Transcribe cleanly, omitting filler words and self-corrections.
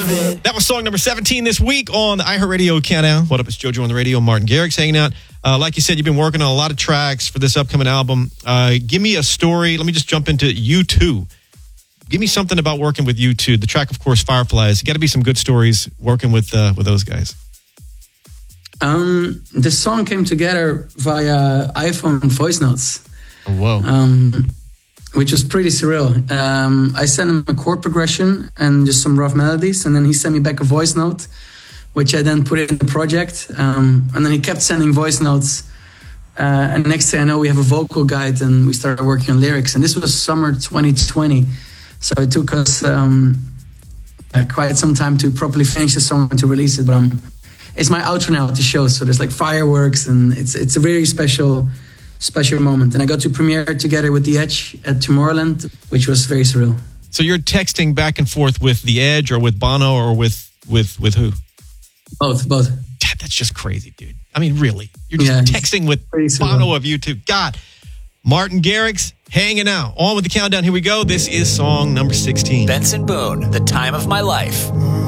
That was song number 17 this week on the iHeartRadio Countdown. What up, it's JoJo on the radio. Martin Garrix hanging out. Like you said, you've been working on a lot of tracks for this upcoming album. Give me a story. Let me just jump into U2. Give me something about working with U2. The track, of course, Fireflies. You got to be some good stories working with those guys. This song came together via iPhone voice notes. Oh, whoa. Which was pretty surreal. I sent him a chord progression and just some rough melodies, and then he sent me back a voice note, which I then put in the project. And then he kept sending voice notes. And next thing I know, we have a vocal guide, and we started working on lyrics. And this was summer 2020. So it took us quite some time to properly finish the song and to release it. But it's my outro now at the show. So there's like fireworks, and it's a very special moment. And I got to premiere together with The Edge at Tomorrowland, which was very surreal. So you're texting back and forth with The Edge or with Bono or with who? Both. Dad, that's just crazy, dude. I mean, really. You're just texting with Bono of YouTube. God. Martin Garrix hanging out. On with the countdown. Here we go. This is song number 16. Benson Boone, The Time of My Life.